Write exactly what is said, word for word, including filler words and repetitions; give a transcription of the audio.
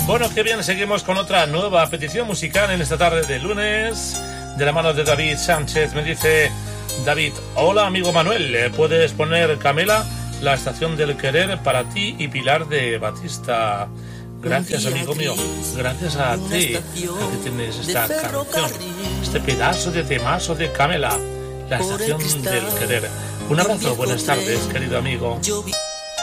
Bueno, qué bien, seguimos con otra nueva petición musical en esta tarde de lunes, de la mano de David Sánchez. Me dice David: hola amigo Manuel, ¿puedes poner Camela, La Estación del Querer, para ti y Pilar de Batista? Gracias, amigo mío, gracias a ti, a que tienes esta canción, este pedazo de temazo de Camela, La Estación del Querer. Un abrazo, buenas tardes, querido amigo.